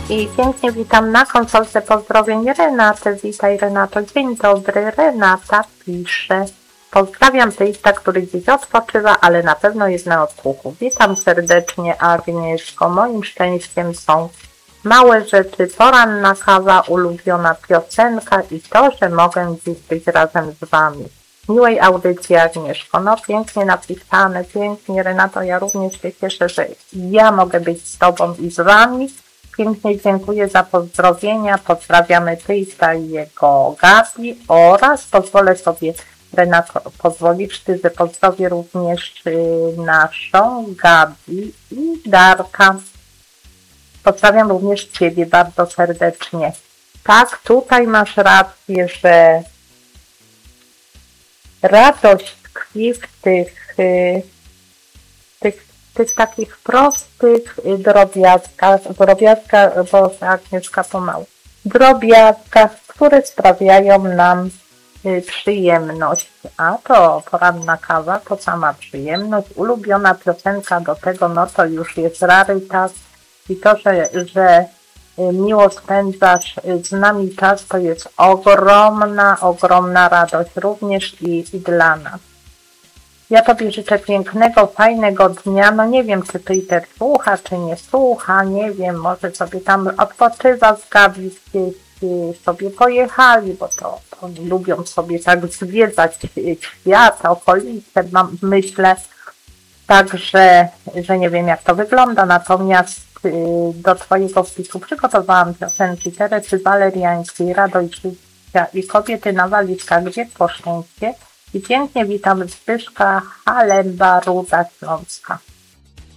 I pięknie witam na konsolce pozdrowień Renaty. Witaj Renato, dzień dobry. Renata pisze: pozdrawiam teista, który dziś odpoczywa, ale na pewno jest na odsłuchu. Witam serdecznie Agnieszko. Moim szczęściem są małe rzeczy, poranna kawa, ulubiona piosenka i to, że mogę dziś być razem z Wami. Miłej audycji Agnieszko. No pięknie napisane, pięknie Renato. Ja również się cieszę, że ja mogę być z Tobą i z Wami. Pięknie dziękuję za pozdrowienia. Pozdrawiamy Tyjsta i jego Gabi oraz pozwolę sobie, Renato, pozwolisz Ty, że pozdrowię również naszą Gabi i Darka. Pozdrawiam również Ciebie bardzo serdecznie. Tak, tutaj masz rację, że radość tkwi w tych takich prostych drobiazgach, bo Agnieszka pomału, drobiazgach, które sprawiają nam przyjemność. A to poranna kawa, to sama przyjemność, ulubiona piosenka do tego, no to już jest rarytas. I to, że miło spędzasz z nami czas, to jest ogromna radość również i dla nas. Ja Tobie życzę pięknego, fajnego dnia. No nie wiem, czy Peter słucha, czy nie słucha, nie wiem, może sobie tam odpoczywa z Gabi, gdzieś sobie pojechali, bo to oni lubią sobie tak zwiedzać świat, okolice, myślę. Także, że nie wiem, jak to wygląda, natomiast do Twojego wpisu przygotowałam piosenki Teresy Waleriańskiej, Radość życia i Kobiety na walizkach, gdzie po szczęście. I pięknie witam Zbyszka Halemba, Ruda Śląska.